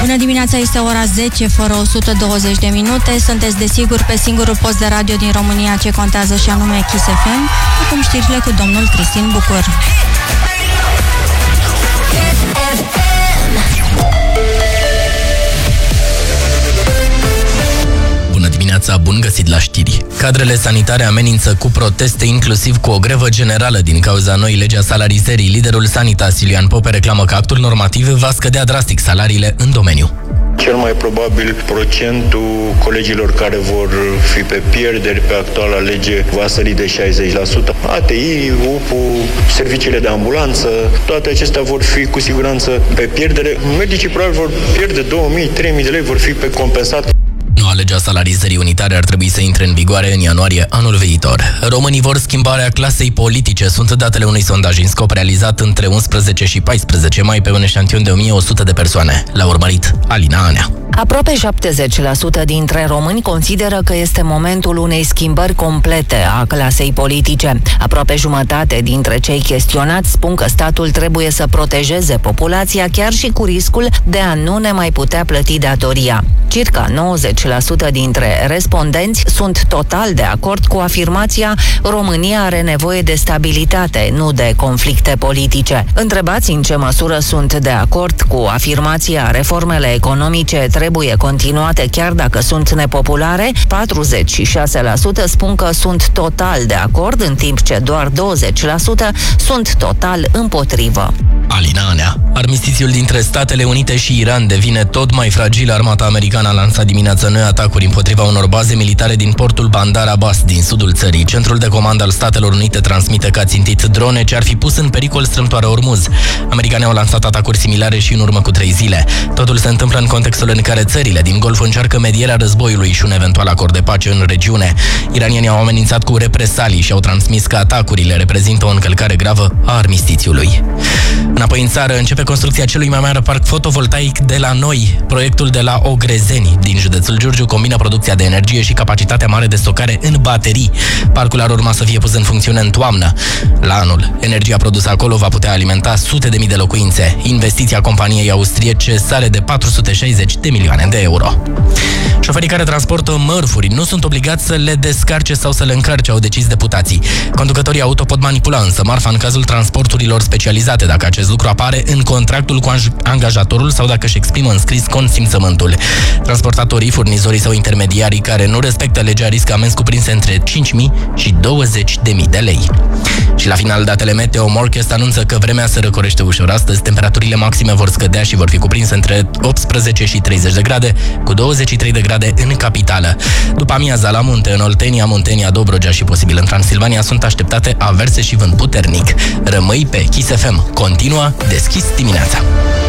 Bună dimineața, este ora 10 fără 120 de minute. Sunteți desigur pe singurul post de radio din România ce contează și anume Kiss FM. Acum știrile cu domnul Cristin Bucur. Bun găsit la știri. Cadrele sanitare amenință cu proteste, inclusiv cu o grevă generală din cauza noii legi a salarizării. Liderul Sanitas, Iulian Pope, reclamă că actul normativ va scădea drastic salariile în domeniu. Cel mai probabil procentul colegilor care vor fi pe pierderi pe actuala lege va sări de 60%. ATI, UPU, serviciile de ambulanță, toate acestea vor fi cu siguranță pe pierdere. Medicii probabil vor pierde 2.000-3.000 de lei, vor fi pe compensat. Noua legea salarizării unitare ar trebui să intre în vigoare în ianuarie anul viitor. Românii vor schimbarea clasei politice, sunt datele unui sondaj în scop realizat între 11 și 14 mai pe un eșantion de 1100 de persoane. L-a urmărit Alina Anea. Aproape 70% dintre români consideră că este momentul unei schimbări complete a clasei politice. Aproape jumătate dintre cei chestionați spun că statul trebuie să protejeze populația chiar și cu riscul de a nu ne mai putea plăti datoria. Circa 90% dintre respondenți sunt total de acord cu afirmația România are nevoie de stabilitate, nu de conflicte politice. Întrebați în ce măsură sunt de acord cu afirmația reformele economice trebuie continuate chiar dacă sunt nepopulare, 46% spun că sunt total de acord, în timp ce doar 20% sunt total împotrivă. Alina Anea. Armistițiul dintre Statele Unite și Iran devine tot mai fragil. Armata americană a lansat dimineața noi atacuri împotriva unor baze militare din portul Bandar Abbas, din sudul țării. Centrul de comandă al Statelor Unite transmite că a țintit drone ce ar fi pus în pericol strâmtoarea Ormuz. Americanii au lansat atacuri similare și în urmă cu 3 zile. Totul se întâmplă în contextul în care țările din Golf încearcă medierea războiului și un eventual acord de pace în regiune. Iranienii au amenințat cu represalii și au transmis că atacurile reprezintă o încălcare gravă a armistițiului. Înapoi în țară, începe construcția celui mai mare parc fotovoltaic de la noi. Proiectul de la Ogrezeni, din județul Giurgiu, combină producția de energie și capacitatea mare de stocare în baterii. Parcul ar urma să fie pus în funcțiune în toamnă. La anul, energia produsă acolo va putea alimenta sute de mii de locuințe. Investiția companiei austriece sare de 460 de milioane de euro. Șoferii care transportă mărfuri nu sunt obligați să le descarce sau să le încarce, au decis deputații. Conducătorii auto pot manipula însă marfa în cazul transporturilor specializate, dacă acest lucru apare în contractul cu angajatorul sau dacă își exprimă în scris consimțământul. Transportatorii, furnizorii sau intermediarii care nu respectă legea riscă amenzi cuprinse între 5.000 și 20.000 de lei. Și la final, datele meteo. Morchest anunță că vremea se răcorește ușor astăzi, temperaturile maxime vor scădea și vor fi cuprinse între 18 și 30 de grade, cu 23 de grade în capitală. După amiaza la munte, în Oltenia, Muntenia, Dobrogea și posibil în Transilvania sunt așteptate averse și vânt puternic. Rămâi pe Kiss FM. Continuă Deschis dimineața.